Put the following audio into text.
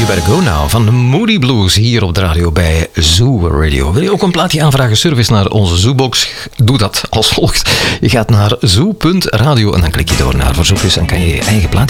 You Better Go Now van de Moody Blues hier op de radio bij Zoo Radio. Wil je ook een plaatje aanvragen, service naar onze Zoobox? Doe dat als volgt. Je gaat naar zoo.radio en dan klik je door naar verzoekjes en kan je je eigen plaatje